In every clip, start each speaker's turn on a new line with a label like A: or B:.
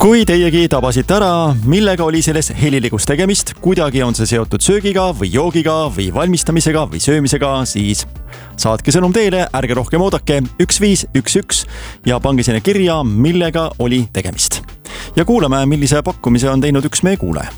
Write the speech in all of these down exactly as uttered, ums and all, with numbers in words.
A: Kui teiegi tabasite ära, millega oli selles heliligus tegemist, kuidagi on see seotud söögiga või joogiga või valmistamisega või söömisega, siis saatke sõnum teile, ärge rohkem oodake üks viis üks üks ja pange sinna kirja, millega oli tegemist. Ja kuulame, millise pakkumise on teinud üks meie kuulaja.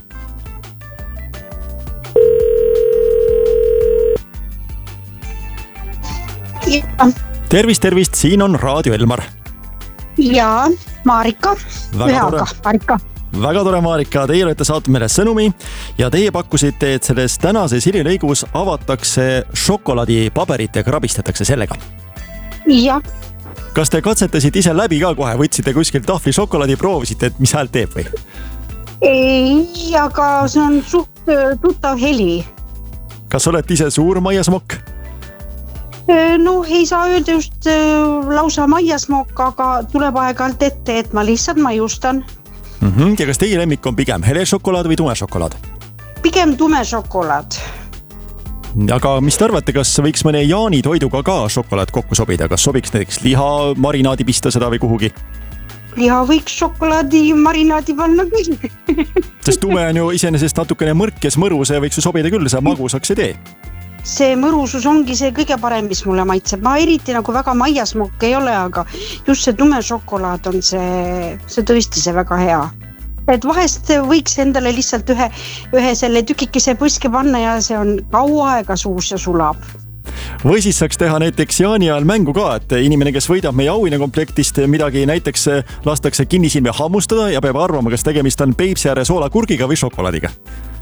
B: Ja.
A: Tervist, tervist, siin on Raadio Elmar.
B: Ja, Marika.
A: Väga tore.
B: Marika.
A: Väga tore, Marika. Teie olete saatnud meile sõnumi ja teie pakkusite, et selles tänases helilõigus avatakse šokolaadipaberit ja krabistatakse sellega.
B: Ja.
A: Kas te katsetasite ise läbi ka kohe? Võtsite kuskil tahvli šokolaadi, proovisite, et mis häält teeb või?
B: Ei, aga see on suht tuttav heli.
A: Kas olete ise suur maiasmokk?
B: No, ei saa öelda just lausa maiasmokk, aga tuleb aeg-alt ette, et ma lihtsalt maiustan.
A: Mm-hmm. Ja kas teie lemmik on pigem hele šokolaad või tume šokolaad?
B: Pigem tume šokolaad.
A: Aga mis te arvate, kas võiks mõne Jaani toiduga ka šokolaad kokku sobida? Kas sobiks näiteks liha marinaadi pista seda või kuhugi?
B: Liha võiks šokolaadi marinaadi panna küll.
A: Sest tume on ju iseenesest natukene mõrkes mõru, see võiks ju sobida küll, see magusaks ei tee.
B: See mõrusus ongi see kõige parem, mis mulle maitseb. Ma eriti nagu väga maiasmokk ei ole, aga just see tume šokolaad on see, see tõesti see väga hea. Et vahest võiks endale lihtsalt ühe, ühe selle tükikese põske panna ja see on kaua aega suus ja sulab.
A: Või siis saaks teha näiteks Jaani ajal mängu ka, et inimene, kes võidab meie auhinnakomplektist midagi, näiteks lastakse kinnisilmi hammustada ja peab arvama, kas tegemist on peipsiääre soolakurgiga või šokolaadiga.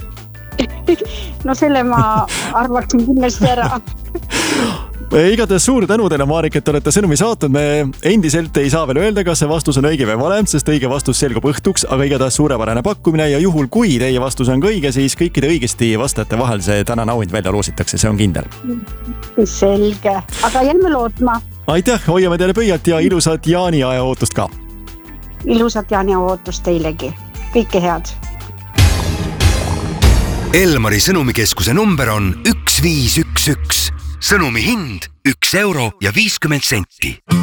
B: No selle ma arvaksin kindlasti ära.
A: Igatahes suur tänu teile, Marika, et olete sõnumi saatnud. Me endiselt ei saa veel öelda, kas see vastus on õige või vale, sest õige vastus selgub õhtuks, aga igatahes suurepärane pakkumine ja juhul, kui teie vastus on õige, siis kõikide õigesti vastajate vahel see tänane auhind välja loositakse, see on kindel.
B: Selge, aga jääme lootma.
A: Aitäh, hoiame teile pöialt ja ilusat Jaani aja ootust ka.
B: Ilusat Jaani aja ootust teilegi. Kõike head.
C: Elmari sõnumikeskuse number on üks viis üks üks. Sõnumi hind üks euro ja viiskümmend senti.